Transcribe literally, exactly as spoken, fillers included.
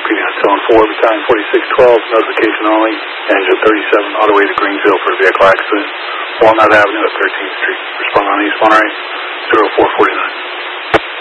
repeating on zone four, battalion forty-six twelve, notification only, engine thirty-seven, on the way to Greensville for a vehicle accident, Walnut Avenue at thirteenth Street. Respond on East Monterey, zero four four nine.